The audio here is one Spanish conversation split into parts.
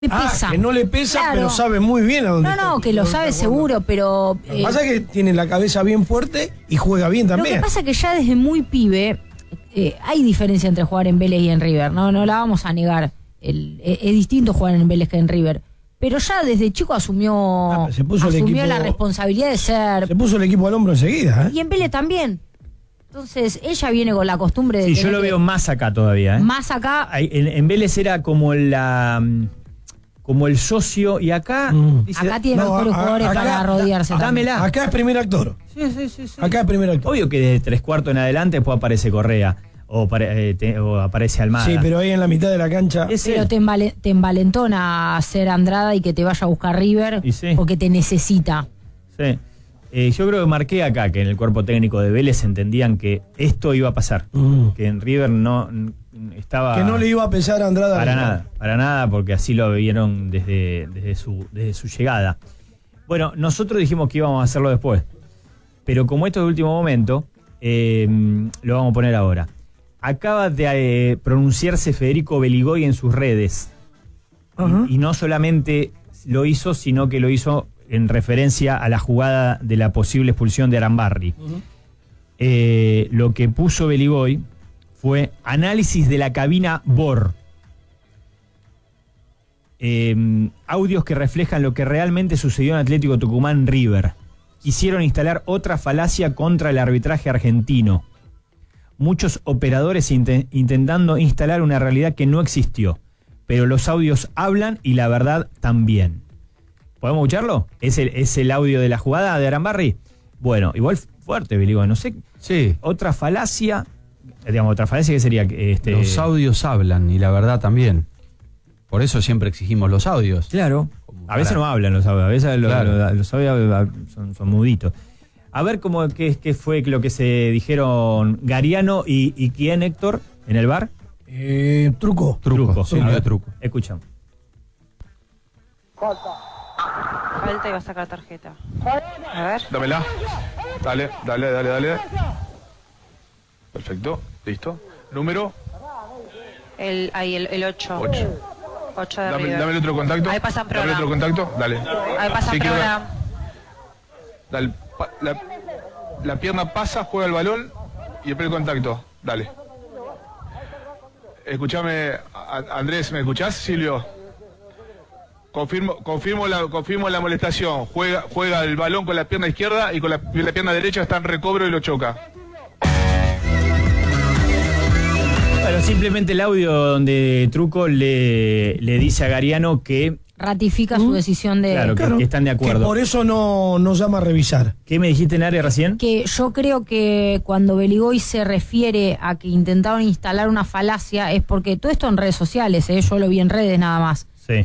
me pesa. Que no le pesa, claro. Pero sabe muy bien a dónde No, está. no, que lo sabe seguro, pero... Lo que pasa es que tiene la cabeza bien fuerte y juega bien también. Lo que pasa es que ya desde muy pibe hay diferencia entre jugar en Vélez y en River, no la vamos a negar. Es distinto jugar en Vélez que en River. Pero ya desde chico asumió la responsabilidad de ser... Se puso el equipo al hombro enseguida, ¿eh? Y en Vélez también. Entonces, ella viene con la costumbre de... Sí, yo lo veo más acá todavía, ¿eh? Más acá... En Vélez era como el socio, y acá... Dice, acá tiene mejores jugadores para rodearse. Dámela. Acá es primer actor. Sí. Acá es primer actor. Obvio que de 3/4 en adelante después aparece Correa o aparece Almada. Sí, pero ahí en la mitad de la cancha... Pero te envalentona a ser Andrada y que te vaya a buscar River porque te necesita. Sí. Yo creo que marqué acá que en el cuerpo técnico de Vélez entendían que esto iba a pasar. Que en River no estaba... Que no le iba a pesar a Andrada. Para nada, porque así lo vieron desde su llegada. Bueno, nosotros dijimos que íbamos a hacerlo después. Pero como esto es de último momento, lo vamos a poner ahora. Acaba de pronunciarse Federico Beligoy en sus redes. Y no solamente lo hizo, sino que lo hizo en referencia a la jugada de la posible expulsión de Arambarri. Lo que puso Beligoy fue análisis de la cabina VOR. Audios que reflejan lo que realmente sucedió en Atlético Tucumán River. Quisieron instalar otra falacia contra el arbitraje argentino. Muchos operadores intentando instalar una realidad que no existió. Pero los audios hablan y la verdad también. ¿Podemos escucharlo? ¿Es el audio de la jugada de Arambarri? Bueno, igual fuerte, Beligoy, no sé. Sí. Otra falacia que sería... Los audios hablan y la verdad también. Por eso siempre exigimos los audios. Claro. A veces no hablan los audios, a veces los audios son muditos. A ver qué fue lo que se dijeron Gariano y quién, Héctor, en el bar. Truco. Sí, truco. Escuchamos. Falta y va a sacar tarjeta. A ver. Dámela. Dale. Perfecto. Listo. Número. El 8. 8 de River. Dame el otro contacto. Ahí pasan Dame el otro contacto. Dale. Ahí pasan programa. Dale. La pierna pasa, juega el balón y el contacto. Dale. Escúchame, Andrés, ¿me escuchás, Silvio? Confirmo la molestación. Juega el balón con la pierna izquierda y con la pierna derecha está en recobro y lo choca. Bueno, simplemente el audio donde Truco le dice a Gariano que... Ratifica su decisión de... Claro. Que están de acuerdo. Que por eso no llama a revisar. ¿Qué me dijiste, Nare, recién? Que yo creo que cuando Beligoy se refiere a que intentaron instalar una falacia es porque todo esto en redes sociales, yo lo vi en redes nada más. Sí.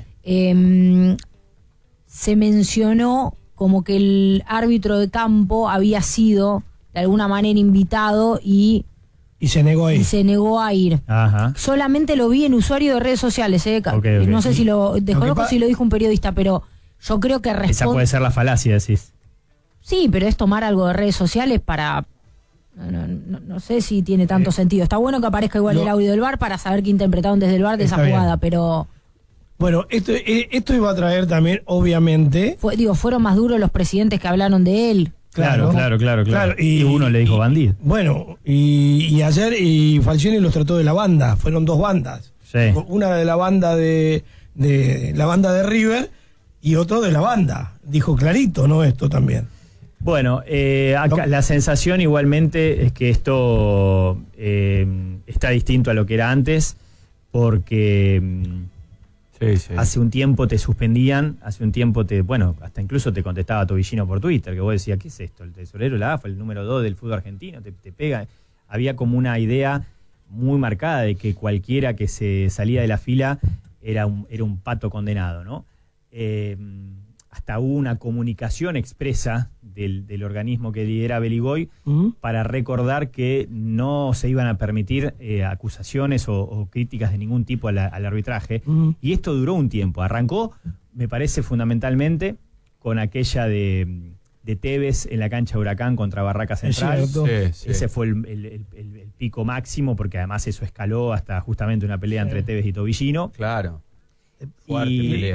Se mencionó como que el árbitro de campo había sido de alguna manera invitado y se negó a ir. Ajá. Solamente lo vi en usuario de redes sociales. Okay. No sé si desconozco si lo dijo un periodista, pero yo creo que responde. Esa puede ser la falacia, decís. Sí, pero es tomar algo de redes sociales para... No sé si tiene tanto sentido. Está bueno que aparezca igual el audio del VAR para saber qué interpretaron desde el VAR de esa jugada, pero... Bueno, esto iba a traer también, obviamente... fueron más duros los presidentes que hablaron de él. Claro. Y uno le dijo bandido. Bueno, y ayer Falcioni los trató de la banda. Fueron dos bandas. Sí. Una de la banda de la banda de River y otro de la banda. Dijo clarito, ¿no? Esto también. Bueno, acá la sensación igualmente es que esto está distinto a lo que era antes, porque hace un tiempo te suspendían, hasta incluso te contestaba Tobillino por Twitter, que vos decías, ¿qué es esto? El tesorero de la AFA, el número 2 del fútbol argentino, te pega. Había como una idea muy marcada de que cualquiera que se salía de la fila era un pato condenado, ¿no? Hasta hubo una comunicación expresa del organismo que lidera Beligoy para recordar que no se iban a permitir acusaciones o críticas de ningún tipo al arbitraje. Y esto duró un tiempo. Arrancó, me parece, fundamentalmente con aquella de Tevez en la cancha de Huracán contra Barraca Central. Ese fue el pico máximo, porque además eso escaló hasta justamente una pelea entre Tevez y Tobillino. Claro. Fuerte pelea.